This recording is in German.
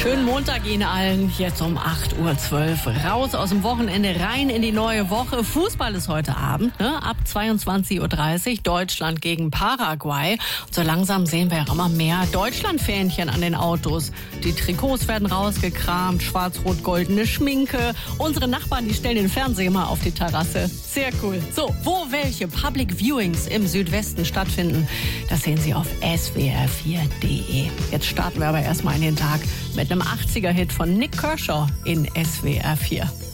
Schönen Montag Ihnen allen, jetzt um 8:12 Uhr. Raus aus dem Wochenende, rein in die neue Woche. Fußball ist heute Abend, ne? Ab 22:30 Uhr, Deutschland gegen Paraguay. Und so langsam sehen wir ja immer mehr Deutschland-Fähnchen an den Autos. Die Trikots werden rausgekramt, schwarz-rot-goldene Schminke. Unsere Nachbarn, die stellen den Fernseher mal auf die Terrasse. Sehr cool. So, wo welche Public Viewings im Südwesten stattfinden, das sehen Sie auf swr4.de. Jetzt starten wir aber erstmal in den Tag mit einem 80er-Hit von Nik Kershaw in SWR 4.